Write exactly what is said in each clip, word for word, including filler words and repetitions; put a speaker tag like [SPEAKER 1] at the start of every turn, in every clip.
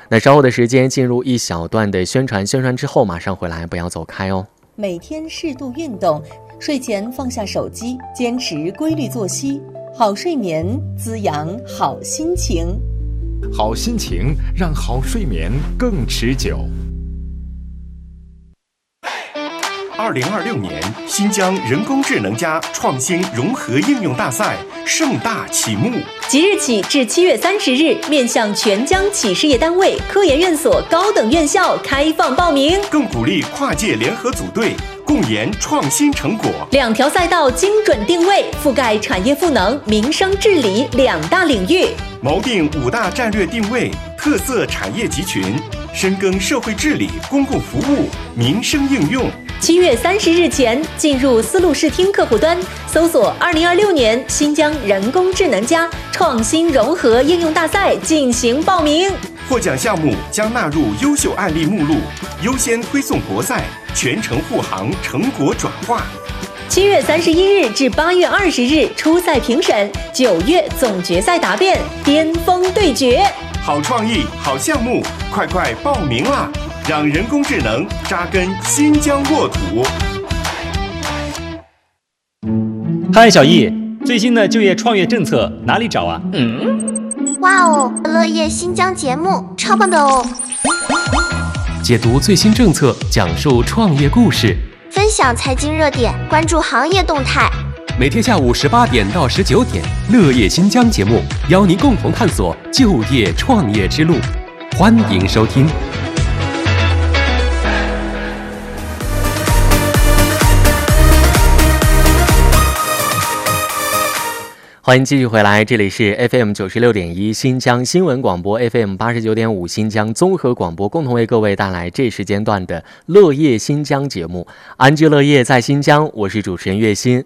[SPEAKER 1] 那稍后的时间进入一小段的宣传，宣传之后马上回来，不要走开哦。
[SPEAKER 2] 每天适度运动，睡前放下手机，坚持规律作息，好睡眠滋养好心情，
[SPEAKER 3] 好心情让好睡眠更持久。
[SPEAKER 4] 二零二六年新疆人工智能加创新融合应用大赛盛大启幕，
[SPEAKER 2] 即日起至七月三十日，面向全疆企事业单位、科研院所高等院校开放报名，
[SPEAKER 4] 更鼓励跨界联合组队，共研创新成果。
[SPEAKER 2] 两条赛道精准定位，覆盖产业赋能、民生治理两大领域，
[SPEAKER 4] 锚定五大战略定位、特色产业集群，深耕社会治理、公共服务、民生应用。
[SPEAKER 2] 七月三十日前进入丝路视听客户端，搜索二零二六年新疆人工智能加创新融合应用大赛进行报名。
[SPEAKER 4] 获奖项目将纳入优秀案例目录，优先推送国赛，全程护航成果转化。
[SPEAKER 2] 七月三十一日至八月二十日初赛评审，九月总决赛答辩，巅峰对决。
[SPEAKER 4] 好创意，好项目，快快报名啦！让人工智能扎根新疆沃土。
[SPEAKER 5] 嗨，小易，最新的就业创业政策哪里找啊？
[SPEAKER 6] 嗯，哇哦，乐业新疆节目超棒的哦！
[SPEAKER 7] 解读最新政策，讲述创业故事，
[SPEAKER 6] 分享财经热点，关注行业动态。
[SPEAKER 7] 每天下午十八点到十九点，乐业新疆节目邀您共同探索就业创业之路，欢迎收听。
[SPEAKER 1] 欢迎继续回来，这里是 F M 九十六点一新疆新闻广播 ，F M 八十九点五新疆综合广播，共同为各位带来这时间段的乐业新疆节目。安居乐业在新疆，我是主持人岳鑫。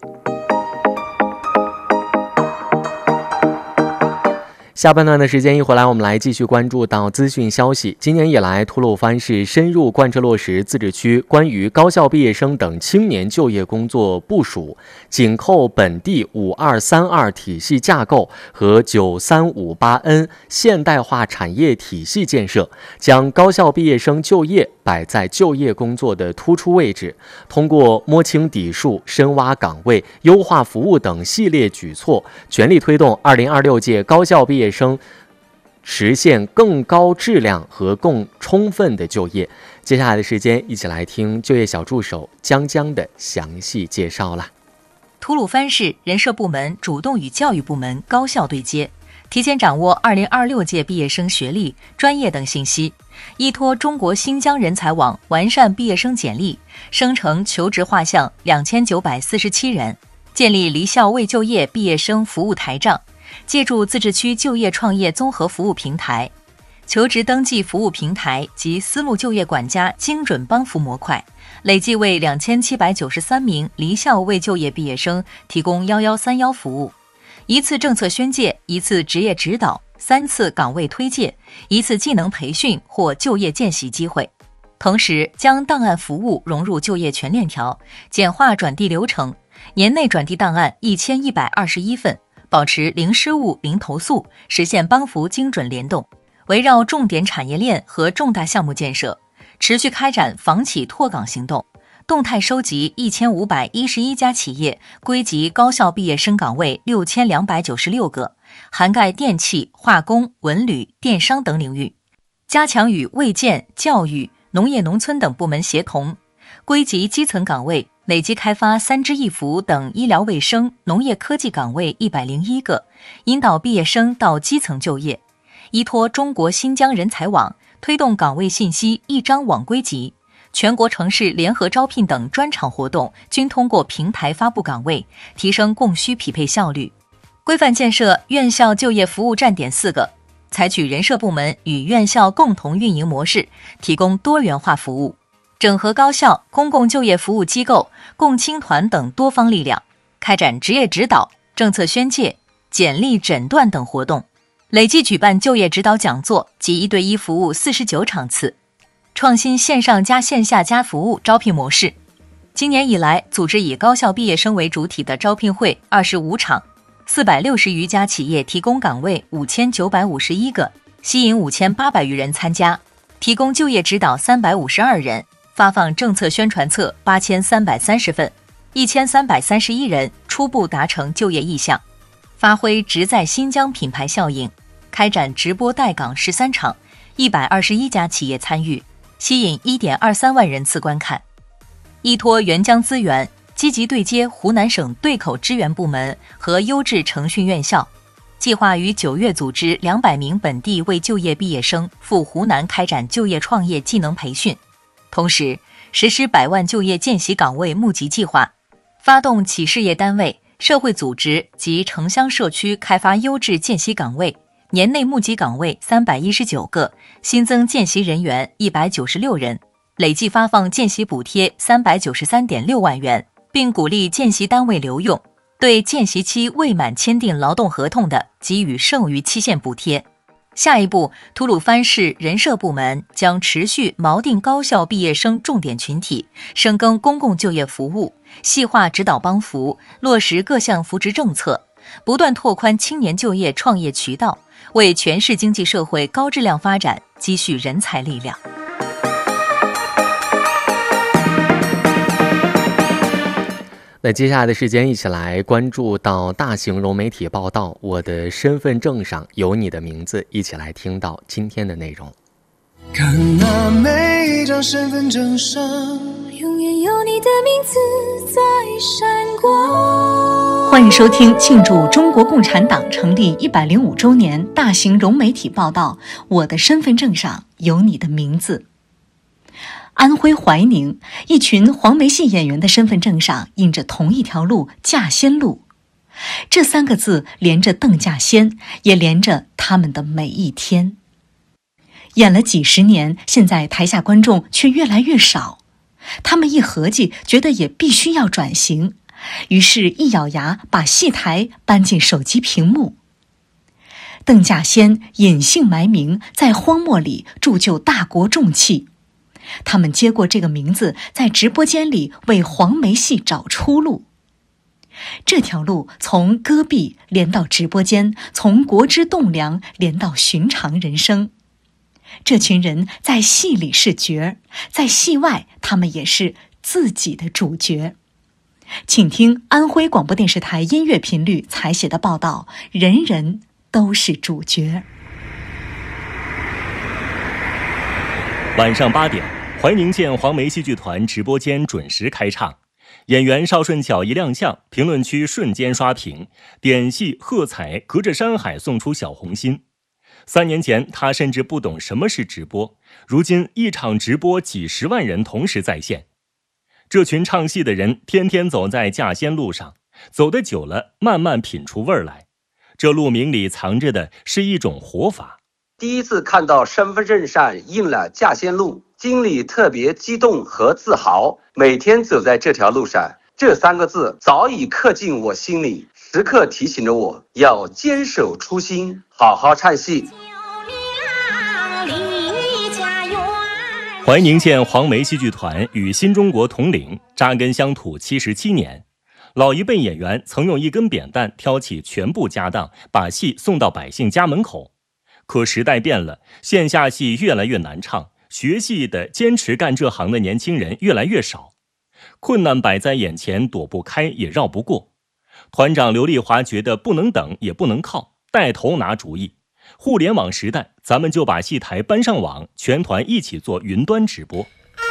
[SPEAKER 1] 下半段的时间一回来，我们来继续关注到资讯消息。今年以来，吐鲁番市深入贯彻落实自治区关于高校毕业生等青年就业工作部署，紧扣本地五二三二体系架构和九三五八 N 现代化产业体系建设，将高校毕业生就业摆在就业工作的突出位置，通过摸清底数、深挖岗位、优化服务等系列举措，全力推动二零二六届高校毕业生实现更高质量和更充分的就业。接下来的时间，一起来听就业小助手江江的详细介绍啦。
[SPEAKER 8] 吐鲁番市人社部门主动与教育部门高校对接，提前掌握二零二六届毕业生学历、专业等信息，依托中国新疆人才网完善毕业生简历，生成求职画像两千九百四十七人，建立离校未就业毕业生服务台账，借助自治区就业创业综合服务平台、求职登记服务平台及丝路就业管家精准帮扶模块，累计为两千七百九十三名离校未就业毕业生提供一一三一服务，一次政策宣介，一次职业指导，三次岗位推介，一次技能培训或就业见习机会。同时将档案服务融入就业全链条，简化转递流程，年内转递档案一千一百二十一份，保持零失误、零投诉，实现帮扶精准联动。围绕重点产业链和重大项目建设，持续开展房企拓岗行动，动态收集一千五百一十一家企业归集高校毕业生岗位六千两百九十六个，涵盖电气、化工、文旅、电商等领域，加强与卫健、教育、农业农村等部门协同，归集基层岗位，累计开发三支一扶等医疗卫生、农业科技岗位一百零一个，引导毕业生到基层就业。依托中国新疆人才网，推动岗位信息一张网归集，全国城市联合招聘等专场活动均通过平台发布岗位，提升供需匹配效率。规范建设院校就业服务站点四个，采取人社部门与院校共同运营模式，提供多元化服务，整合高校、公共就业服务机构、共青团等多方力量，开展职业指导、政策宣介、简历诊断等活动，累计举办就业指导讲座及一对一服务四十九场次，创新线上加线下加服务招聘模式。今年以来，组织以高校毕业生为主体的招聘会二十五场，四百六十余家企业提供岗位五千九百五十一个， 吸引五千八百余人参加，提供就业指导三百五十二人，发放政策宣传册八千三百三十份，一千三百三十一人初步达成就业意向，发挥直在新疆品牌效应，开展直播带岗十三场，一百二十一家企业参与，吸引 一点二三万人次观看。依托援疆资源，积极对接湖南省对口支援部门和优质诚训院校，计划于九月组织两百名本地未就业毕业生赴湖南开展就业创业技能培训，同时实施百万就业见习岗位募集计划，发动企事业单位、社会组织及城乡社区开发优质见习岗位，年内募集岗位三百一十九个，新增见习人员一百九十六人，累计发放见习补贴三百九十三点六万元，并鼓励见习单位留用，对见习期未满签订劳动合同的给予剩余期限补贴。下一步，吐鲁番市人社部门将持续锚定高校毕业生重点群体，深耕公共就业服务，细化指导帮扶，落实各项扶持政策，不断拓宽青年就业创业渠道，为全市经济社会高质量发展积蓄人才力量。
[SPEAKER 1] 那接下来的时间，一起来关注到大型融媒体报道，我的身份证上有你的名字，一起来听到今天的内容。
[SPEAKER 9] 看那每一张身份证上，永远有你的名字在闪光。
[SPEAKER 2] 欢迎收听庆祝中国共产党成立一百零五周年大型融媒体报道，我的身份证上有你的名字。安徽怀宁，一群黄梅戏演员的身份证上印着同一条路——稼先路。这三个字连着邓稼先，也连着他们的每一天。演了几十年，现在台下观众却越来越少。他们一合计，觉得也必须要转型，于是一咬牙把戏台搬进手机屏幕。邓稼先隐姓埋名，在荒漠里铸就大国重器。他们接过这个名字，在直播间里为黄梅戏找出路。这条路从戈壁连到直播间，从国之栋梁连到寻常人生。这群人在戏里是角儿，在戏外他们也是自己的主角。请听安徽广播电视台音乐频率采写的报道，人人都是主角。
[SPEAKER 10] 晚上八点，怀宁县黄梅戏剧团直播间准时开唱，演员邵顺巧一亮相，评论区瞬间刷屏，点戏喝彩，隔着山海送出小红心。三年前他甚至不懂什么是直播，如今一场直播几十万人同时在线。这群唱戏的人天天走在稼先路上，走得久了慢慢品出味儿来，这路名里藏着的是一种活法。
[SPEAKER 11] 第一次看到身份证上印了稼先路，心里特别激动和自豪。每天走在这条路上，这三个字早已刻进我心里，时刻提醒着我要坚守初心，好好唱戏。
[SPEAKER 10] 怀宁县黄梅戏剧团与新中国统领扎根乡土七十七年，老一辈演员曾用一根扁担挑起全部家当，把戏送到百姓家门口。可时代变了，线下戏越来越难唱，学戏的坚持干这行的年轻人越来越少，困难摆在眼前，躲不开也绕不过。团长刘丽华觉得不能等也不能靠，带头拿主意。互联网时代，咱们就把戏台搬上网，全团一起做云端直播。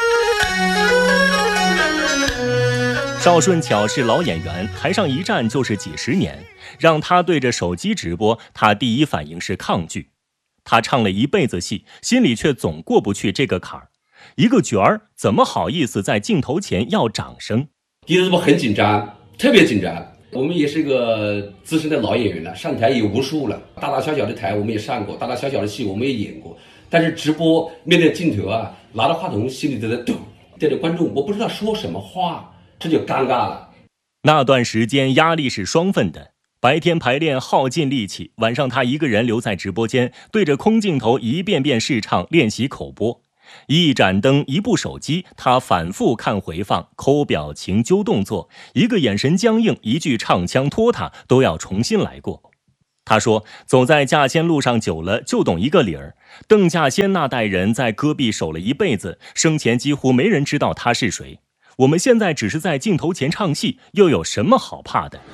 [SPEAKER 10] 邵顺巧是老演员，台上一站就是几十年，让他对着手机直播，他第一反应是抗拒。他唱了一辈子戏，心里却总过不去这个坎儿。一个角儿怎么好意思在镜头前要掌声？
[SPEAKER 12] 第一次直播很紧张，特别紧张。我们也是个资深的老演员了，上台也无数了，大大小小的台我们也上过，大大小小的戏我们也演过。但是直播面对镜头啊，拿着话筒心里都在抖，对着观众我不知道说什么话，这就尴尬了。
[SPEAKER 10] 那段时间压力是双份的。白天排练耗尽力气，晚上他一个人留在直播间，对着空镜头一遍遍试唱练习口播。一盏灯，一部手机，他反复看回放，抠表情揪动作，一个眼神僵硬，一句唱腔拖沓，都要重新来过。 他说，走在稼先路上久了就懂一个理儿，邓稼先那代人在戈壁守了一辈子，生前几乎没人知道他是谁。我们现在只是在镜头前唱戏，又有什么好怕的？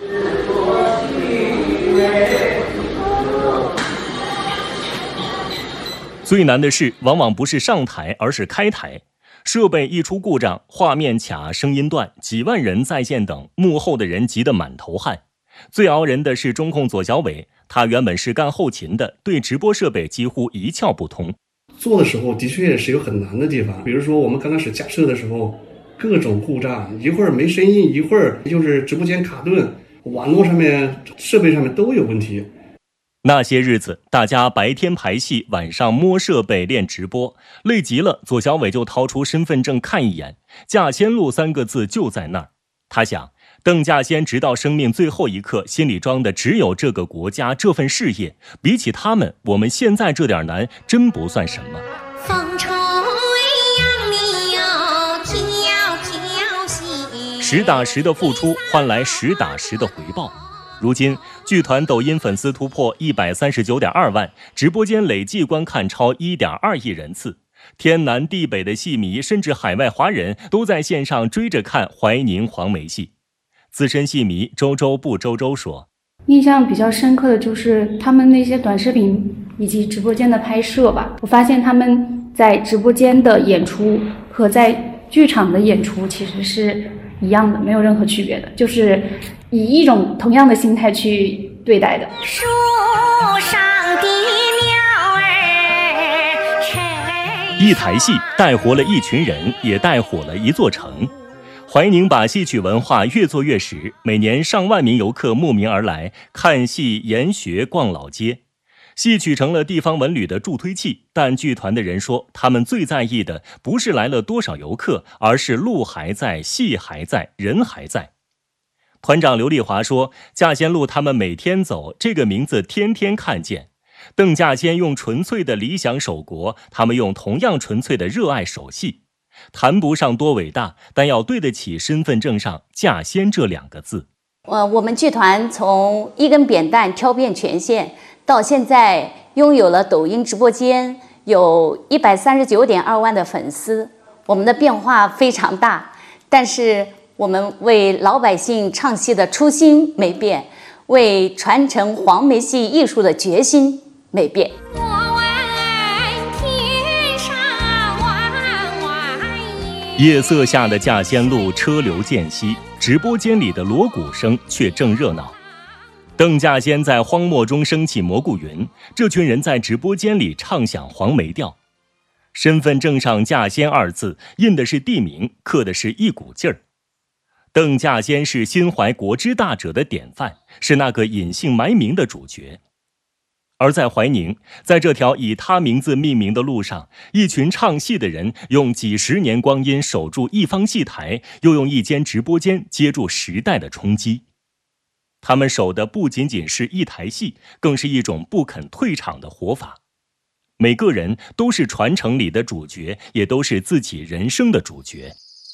[SPEAKER 10] 最难的事往往不是上台，而是开台。设备一出故障，画面卡，声音断，几万人在线等，幕后的人急得满头汗。最熬人的是中控左小伟，他原本是干后勤的，对直播设备几乎一窍不通。
[SPEAKER 13] 做的时候的确是有很难的地方，比如说我们刚开始架设的时候，各种故障，一会儿没声音，一会儿就是直播间卡顿，网络上面、设备上面都有问题。
[SPEAKER 10] 那些日子，大家白天排戏，晚上摸设备练直播，累极了，左小伟就掏出身份证看一眼，稼先路三个字就在那儿。他想，邓稼先直到生命最后一刻，心里装的只有这个国家，这份事业。比起他们，我们现在这点难，真不算什么。
[SPEAKER 9] 风吹杨柳飘飘兮，
[SPEAKER 10] 实打实的付出换来实打实的回报。如今剧团抖音粉丝突破一百三十九点二万，直播间累计观看超一点二亿人次，天南地北的戏迷甚至海外华人都在线上追着看怀宁黄梅戏。资深戏迷周周不周周说，
[SPEAKER 14] 印象比较深刻的就是他们那些短视频以及直播间的拍摄吧，我发现他们在直播间的演出和在剧场的演出其实是一样的，没有任何区别的，就是以一种同样的心态去对待的。
[SPEAKER 9] 树上的鸟儿
[SPEAKER 10] 吹，一台戏带活了一群人，也带火了一座城。怀宁把戏曲文化越做越实，每年上万名游客慕名而来，看戏、研学、逛老街。戏曲成了地方文旅的助推器，但剧团的人说，他们最在意的不是来了多少游客，而是路还在，戏还在，人还在。团长刘丽华说，稼先路他们每天走，这个名字天天看见。邓稼先用纯粹的理想守国，他们用同样纯粹的热爱守戏。谈不上多伟大，但要对得起身份证上稼先这两个字。
[SPEAKER 15] 呃，我们剧团从一根扁担挑遍全县，到现在拥有了抖音直播间，有一百三十九点二万的粉丝，我们的变化非常大，但是我们为老百姓唱戏的初心没变，为传承黄梅戏艺术的决心没变。
[SPEAKER 10] 夜色下的稼先路车流渐稀，直播间里的锣鼓声却正热闹。邓稼先在荒漠中升起蘑菇云，这群人在直播间里唱响黄梅调。身份证上稼先二字印的是地名，刻的是一股劲儿。邓稼先是心怀国之大者的典范，是那个隐姓埋名的主角。而在怀宁，在这条以他名字命名的路上，一群唱戏的人用几十年光阴守住一方戏台，又用一间直播间接住时代的冲击。他们守的不仅仅是一台戏，更是一种不肯退场的活法。每个人都是传承里的主角，也都是自己人生的主角。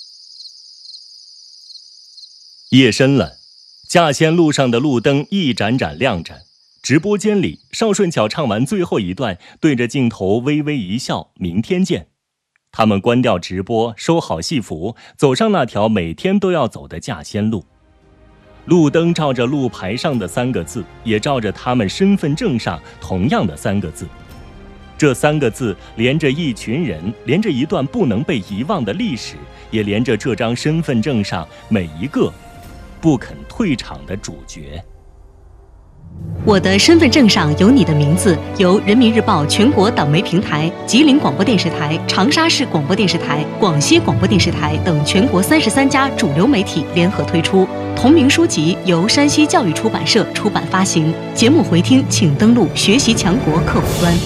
[SPEAKER 10] 夜深了，稼先路上的路灯一盏盏亮着。直播间里，邵顺巧唱完最后一段，对着镜头微微一笑，明天见。他们关掉直播，收好戏服，走上那条每天都要走的稼先路。路灯照着路牌上的三个字，也照着他们身份证上同样的三个字。这三个字连着一群人，连着一段不能被遗忘的历史，也连着这张身份证上每一个不肯退场的主角。
[SPEAKER 2] 我的身份证上有你的名字，由人民日报全国党媒平台、吉林广播电视台、长沙市广播电视台、广西广播电视台等全国三十三家主流媒体联合推出。同名书籍由山西教育出版社出版发行。节目回听请登录学习强国客户端。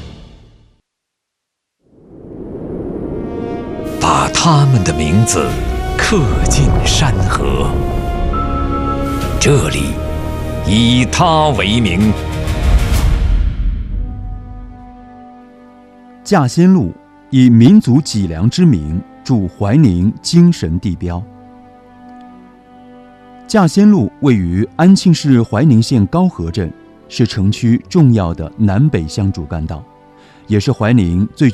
[SPEAKER 3] 把他们的名字刻进山河，这里以他为名。
[SPEAKER 16] 稼先路以民族脊梁之名筑怀宁精神地标。稼先路位于安庆市怀宁县高河镇， 是城区重要的南北相主干道，也是怀宁最